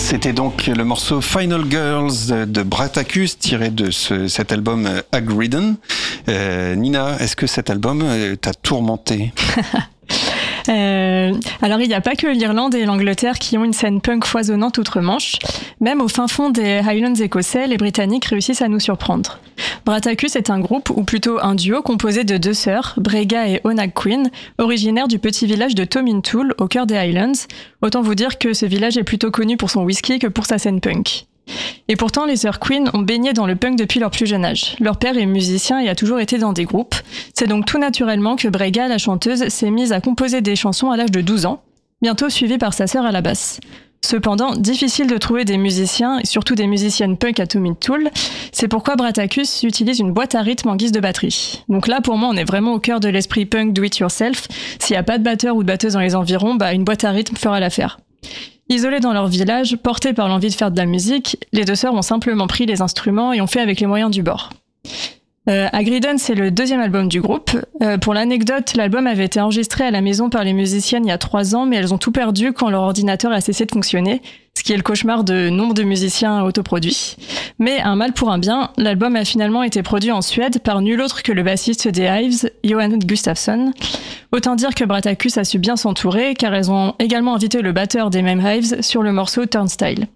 C'était donc le morceau Final Girls de Bratacus tiré de cet album Agridden. Nina, est-ce que cet album t'a tourmenté? Alors il n'y a pas que l'Irlande et l'Angleterre qui ont une scène punk foisonnante outre-Manche. Même au fin fond des Highlands écossais, les Britanniques réussissent à nous surprendre. Bratacus est un groupe, ou plutôt un duo composé de deux sœurs, Brega et Onag Queen, originaires du petit village de Tomintoul, au cœur des Highlands. Autant vous dire que ce village est plutôt connu pour son whisky que pour sa scène punk. Et pourtant, les sœurs Queen ont baigné dans le punk depuis leur plus jeune âge. Leur père est musicien et a toujours été dans des groupes. C'est donc tout naturellement que Brega, la chanteuse, s'est mise à composer des chansons à l'âge de 12 ans, bientôt suivie par sa sœur à la basse. Cependant, difficile de trouver des musiciens, et surtout des musiciennes punk à Tomintoul. C'est pourquoi Bratacus utilise une boîte à rythme en guise de batterie. Donc là, pour moi, on est vraiment au cœur de l'esprit punk do-it-yourself. S'il n'y a pas de batteur ou de batteuse dans les environs, une boîte à rythme fera l'affaire. Isolées dans leur village, portées par l'envie de faire de la musique, les deux sœurs ont simplement pris les instruments et ont fait avec les moyens du bord. Agridden, c'est le deuxième album du groupe. Pour l'anecdote, l'album avait été enregistré à la maison par les musiciennes il y a 3 ans, mais elles ont tout perdu quand leur ordinateur a cessé de fonctionner, ce qui est le cauchemar de nombre de musiciens autoproduits. Mais un mal pour un bien, l'album a finalement été produit en Suède par nul autre que le bassiste des Hives, Johan Gustafsson. Autant dire que Bratacus a su bien s'entourer, car elles ont également invité le batteur des mêmes Hives sur le morceau Turnstile.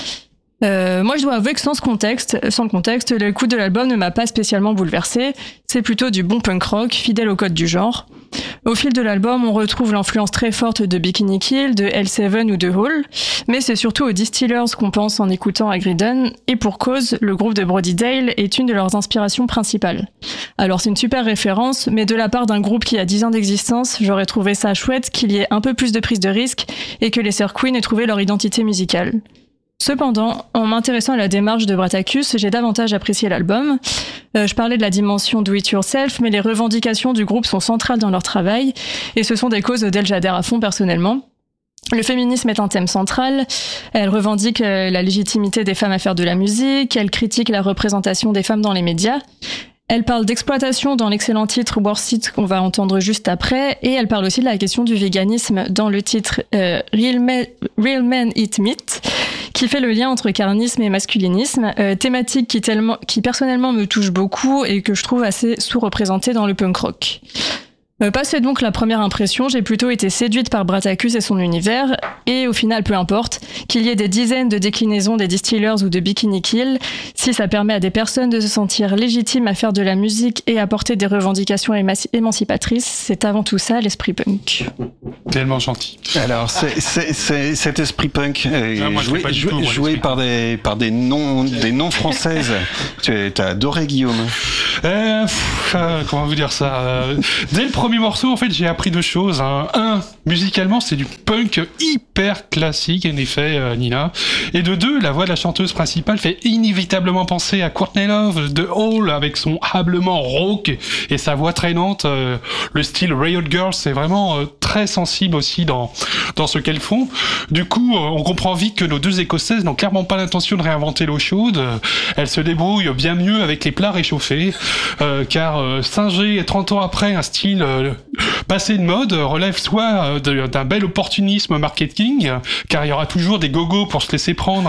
Moi, je dois avouer que sans le contexte, l'écoute de l'album ne m'a pas spécialement bouleversée. C'est plutôt du bon punk rock, fidèle au code du genre. Au fil de l'album, on retrouve l'influence très forte de Bikini Kill, de L7 ou de Hall, mais c'est surtout aux Distillers qu'on pense en écoutant Agridden, et pour cause, le groupe de Brody Dalle est une de leurs inspirations principales. Alors c'est une super référence, mais de la part d'un groupe qui a 10 ans d'existence, j'aurais trouvé ça chouette qu'il y ait un peu plus de prise de risque et que les sœurs Queen aient trouvé leur identité musicale. Cependant, en m'intéressant à la démarche de Bratacus, j'ai davantage apprécié l'album. Je parlais de la dimension do-it-yourself, mais les revendications du groupe sont centrales dans leur travail, et ce sont des causes auxquelles j'adhère à fond personnellement. Le féminisme est un thème central, elle revendique la légitimité des femmes à faire de la musique, elle critique la représentation des femmes dans les médias. Elle parle d'exploitation dans l'excellent titre Worth It qu'on va entendre juste après, et elle parle aussi de la question du véganisme dans le titre Real Men Eat Meat, qui fait le lien entre carnisme et masculinisme, thématique qui personnellement me touche beaucoup et que je trouve assez sous-représentée dans le punk rock. Passé donc la première impression, j'ai plutôt été séduite par Bratacus et son univers, et au final, peu importe, qu'il y ait des dizaines de déclinaisons des Distillers ou de Bikini Kill, si ça permet à des personnes de se sentir légitimes à faire de la musique et à porter des revendications émancipatrices, c'est avant tout ça l'esprit punk. Tellement gentil. Alors, c'est cet esprit punk joué par des noms françaises. T'as adoré, Guillaume. Comment vous dire ça dès le premier morceau, en fait, j'ai appris 2 choses. Un, musicalement, c'est du punk hyper classique, en effet, Nina. Et de 2, la voix de la chanteuse principale fait inévitablement penser à Courtney Love de Hall, avec son hâblement rauque et sa voix traînante. Le style Riot Girls, c'est vraiment très sensible aussi dans ce qu'elles font. Du coup, on comprend vite que nos 2 Écossaises n'ont clairement pas l'intention de réinventer l'eau chaude. Elles se débrouillent bien mieux avec les plats réchauffés, car singer 30 ans après un style passé de mode relève soit d'un bel opportunisme marketing, car il y aura toujours des gogos pour se laisser prendre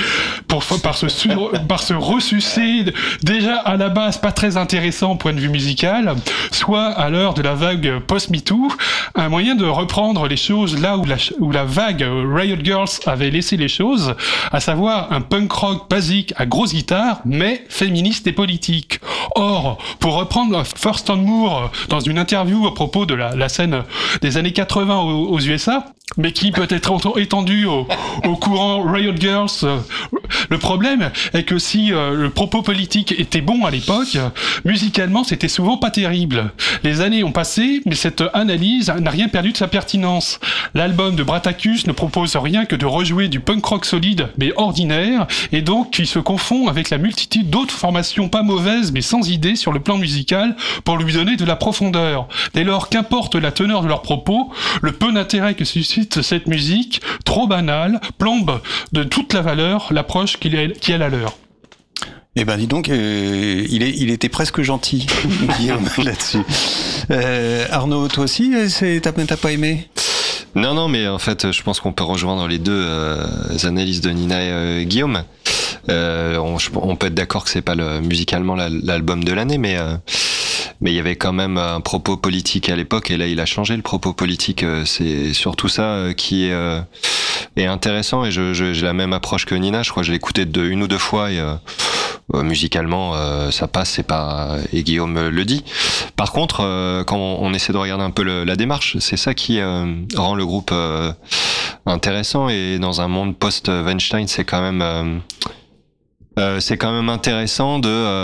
par se ressucer déjà à la base pas très intéressant au point de vue musical, soit à l'heure de la vague post-MeToo, un moyen de reprendre les choses là où la vague Riot Girls avait laissé les choses, à savoir un punk rock basique à grosse guitare, mais féministe et politique. Or, pour reprendre Thurston Moore dans une interview à propos de la scène des années 80 aux USA, mais qui peut être étendue au courant Riot Girls, le problème est que si le propos politique était bon à l'époque, musicalement c'était souvent pas terrible. Les années ont passé, mais cette analyse n'a rien perdu de sa pertinence. L'album de Bratacus ne propose rien que de rejouer du punk rock solide mais ordinaire, et donc qui se confond avec la multitude d'autres formations pas mauvaises mais sans idée sur le plan musical pour lui donner de la profondeur. Dès lors, qu'importe la teneur de leurs propos, le peu d'intérêt que suscite cette musique, trop banale, plombe de toute la valeur l'approche qui est la leur. Eh ben dis donc, il était presque gentil, Guillaume, là-dessus. Arnaud, toi aussi, t'as pas aimé ? Non, mais en fait, je pense qu'on peut rejoindre les deux analyses de Nina et Guillaume. On peut être d'accord que c'est pas musicalement l'album de l'année, mais il y avait quand même un propos politique à l'époque, et là il a changé le propos politique. C'est surtout ça qui est intéressant, et j'ai la même approche que Nina. Je crois que je l'ai écouté une ou deux fois, et musicalement ça passe, c'est pas, et Guillaume le dit. Par contre, quand on essaie de regarder un peu la démarche, c'est ça qui rend le groupe intéressant, et dans un monde post-Weinstein, c'est quand même intéressant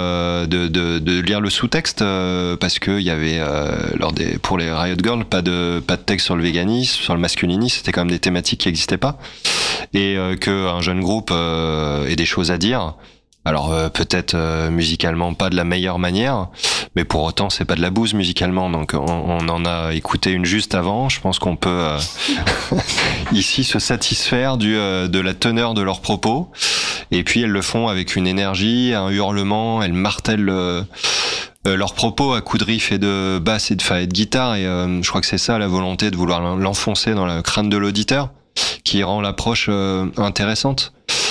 de lire le sous-texte, parce que il y avait pour les Riot Girls pas de texte sur le véganisme, sur le masculinisme. C'était quand même des thématiques qui n'existaient pas, et que un jeune groupe ait des choses à dire. Alors peut-être musicalement pas de la meilleure manière, mais pour autant c'est pas de la bouse musicalement. Donc on en a écouté une juste avant. Je pense qu'on peut ici se satisfaire de la teneur de leurs propos. Et puis elles le font avec une énergie, un hurlement. Elles martèlent leurs propos à coups de riff et de basse et de guitare. Et je crois que c'est ça la volonté, de vouloir l'enfoncer dans le crâne de l'auditeur, qui rend l'approche intéressante.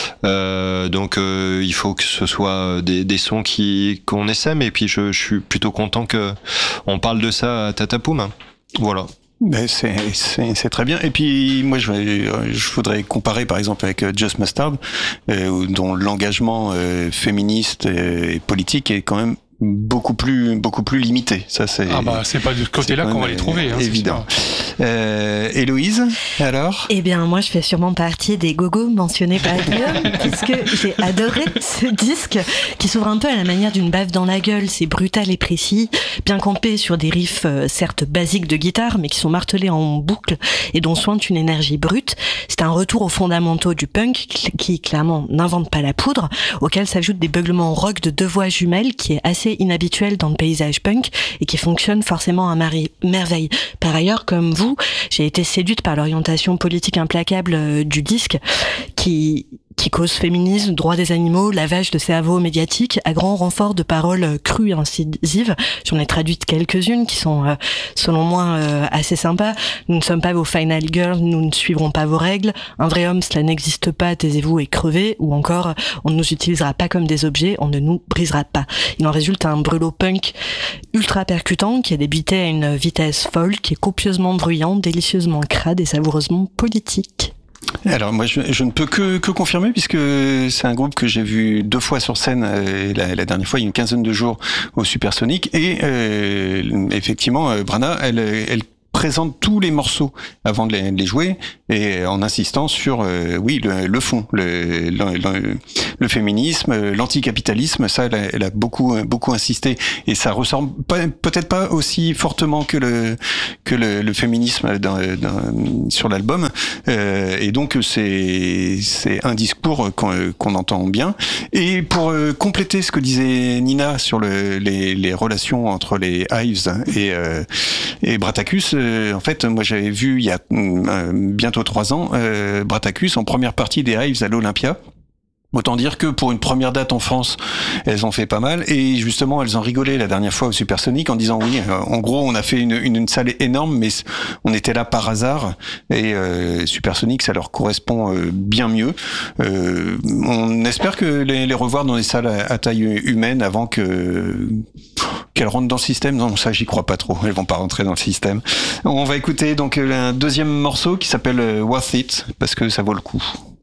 Donc il faut que ce soit des sons qu'on essaime, et puis je suis plutôt content que on parle de ça à Tatapoum. Voilà. Ben c'est très bien. Et puis moi je voudrais comparer par exemple avec Just Mustard, dont l'engagement féministe et politique est quand même beaucoup plus limité. Ça c'est. Ah bah c'est pas de ce côté-là qu'on va les trouver. Hein, évident. Héloïse, alors? Eh bien, moi, je fais sûrement partie des gogos mentionnés par Guillaume, puisque j'ai adoré ce disque qui s'ouvre un peu à la manière d'une baffe dans la gueule. C'est brutal et précis, bien campé sur des riffs certes basiques de guitare, mais qui sont martelés en boucle et dont sointe une énergie brute. C'est un retour aux fondamentaux du punk qui clairement n'invente pas la poudre, auquel s'ajoutent des beuglements rock de deux voix jumelles qui est assez inhabituel dans le paysage punk et qui fonctionne forcément à merveille. Par ailleurs, comme vous, j'ai été séduite par l'orientation politique implacable du disque qui cause féminisme, droit des animaux, lavage de cerveau médiatique, à grand renfort de paroles crues et incisives. J'en ai traduites quelques-unes qui sont, selon moi, assez sympas. Nous ne sommes pas vos final girls, nous ne suivrons pas vos règles. Un vrai homme, cela n'existe pas, taisez-vous et crevez. Ou encore, on ne nous utilisera pas comme des objets, on ne nous brisera pas. Il en résulte un brûlot punk ultra percutant qui a débuté à une vitesse folle, qui est copieusement bruyant, délicieusement crade et savoureusement politique. Alors moi je ne peux que confirmer, puisque c'est un groupe que j'ai vu 2 fois sur scène, la dernière fois il y a une quinzaine de jours au Supersonic, et effectivement Brana elle présente tous les morceaux avant de les jouer, et en insistant sur le fond, le féminisme, l'anticapitalisme. Ça elle a beaucoup insisté, et ça ressort peut-être pas aussi fortement que le féminisme sur l'album, et donc c'est un discours qu'on entend bien. Et pour compléter ce que disait Nina sur les relations entre les Hives et Bratacus, en fait, moi j'avais vu il y a bientôt 3 ans Bratacus en première partie des Hives à l'Olympia. Autant dire que pour une première date en France, elles ont fait pas mal, et justement elles en rigolaient la dernière fois au Supersonic en disant oui, en gros on a fait une salle énorme, mais on était là par hasard, et Supersonic ça leur correspond bien mieux. On espère que les revoir dans des salles à taille humaine avant qu'elles rentrent dans le système. Non, ça j'y crois pas trop, elles vont pas rentrer dans le système. On va écouter donc un deuxième morceau qui s'appelle Worth It, parce que ça vaut le coup.